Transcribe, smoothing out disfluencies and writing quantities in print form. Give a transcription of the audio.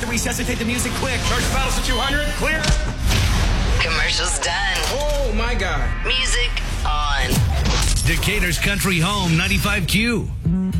resuscitate the music quick. Charge the battles to 200. Clear. Commercials done. Oh, my God. Music on. Decatur's Country Home 95Q.